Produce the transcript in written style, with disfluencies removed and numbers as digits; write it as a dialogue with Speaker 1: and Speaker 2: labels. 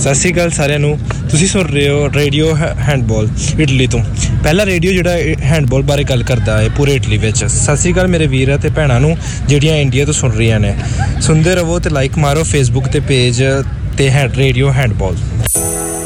Speaker 1: ਸਤਿ ਸ਼੍ਰੀ ਅਕਾਲ ਸਾਰਿਆਂ ਨੂੰ। ਤੁਸੀਂ ਸੁਣ ਰਹੇ ਹੋ ਰੇਡੀਓ ਹੈਂਡਬਾਲ ਇਟਲੀ ਤੋਂ, ਪਹਿਲਾ ਰੇਡੀਓ ਜਿਹੜਾ ਹੈਂਡਬਾਲ ਬਾਰੇ ਗੱਲ ਕਰਦਾ ਹੈ ਪੂਰੇ ਇਟਲੀ ਵਿੱਚ। ਸਤਿ ਸ਼੍ਰੀ ਅਕਾਲ ਮੇਰੇ ਵੀਰ ਅਤੇ ਭੈਣਾਂ ਨੂੰ ਜਿਹੜੀਆਂ ਇੰਡੀਆ ਤੋਂ ਸੁਣ ਰਹੀਆਂ ਨੇ। ਸੁਣਦੇ ਰਹੋ ਅਤੇ ਲਾਈਕ ਮਾਰੋ ਫੇਸਬੁੱਕ 'ਤੇ ਪੇਜ 'ਤੇ ਰੇਡੀਓ ਹੈਂਡਬਾਲ।